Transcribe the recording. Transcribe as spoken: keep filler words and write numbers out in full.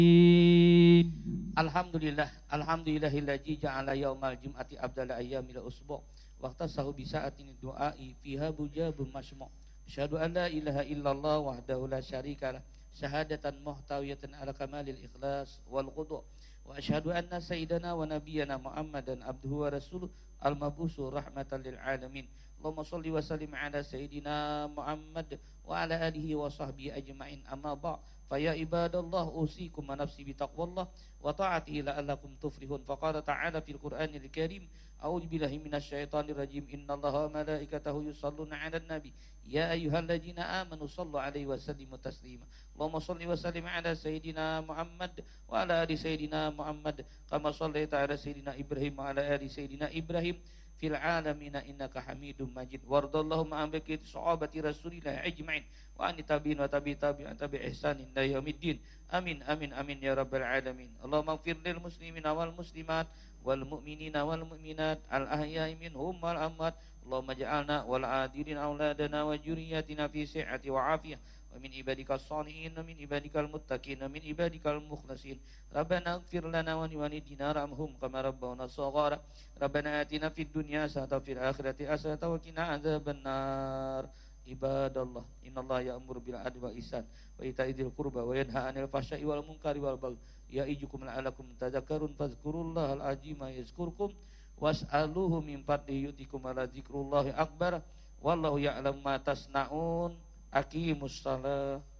Alhamdulillah, alhamdulillahillazi ja'ala yaumal jum'ati abdala ayyamil usbu' waqtasahu bisa'atin du'ai fiha bujabun masmu'. Asyhadu an la ilaha illallah wahdahu la syarikalah syahadatan muhtawiyatan ala kamalil ikhlas wal qudu'. Wa asyhadu anna sayyidana wa nabiyyana Muhammadan abduhu wa rasuluh al-mabusu rahmatan lil alamin. Allahumma shalli wa sallim ala sayyidina Muhammad wa ala alihi wa sahbihi ajma'in. Amma ba' faya ibadallah usikum wa nafsi bitaqwallah wa ta'atihi la'allakum tuflihun. Faqala ta'ala fil Qur'anil Karim, a'udzu billahi minasyaitonir rajim. Innallaha wa malaikatahu yusholluna 'alan nabi ya ayyuhalladzina amanu shallu 'alaihi wa sallimu taslima. Allahumma shalli wa sallim ala sayyidina Muhammad wa ala ali sayyidina Muhammad kama shallaita ala sayyidina Ibrahim wa ala ali sayyidina Ibrahim fil alamina innaka hamidum majid. Wardallahumma an baqiyati sahabati rasulillah ajma'in wa an tabi'in wa tabi' tabi'an tabi' ihsanin ila yaumiddin. Amin amin amin ya rabbal alamin. Allahumma ighfir lil muslimina wal muslimat wal mu'minina wal mu'minat al ahya'i minhum wal amwat. Allahumma ja'alna wal adilin auladana wa juriyatina fi si'ati wa afiyah wa min ibadikal salihin wa min ibadikal muttaqin wa min ibadikal mukhlasin. Rabbana ighfir lana wa liwalidina warhamhum kama rabbawna shaghara. Rabbana atina fid dunya hasanatan wa fil akhirati hasanatan wa qina adzabannar. Ibadallah, innallaha ya'muru bil adli wal ihsan wa ita'i dzil qurba wa yanha 'anil fahsya'i wal munkari wal baghi ya'idukum la'allakum tadhakkarun. Fadhkurullahal azima yazkurkum was'aluhu min fadlihi yu'tikum wa la dzikrullahi akbar. Wallahu ya'lamu ma tasna'un. Aqimus shalah.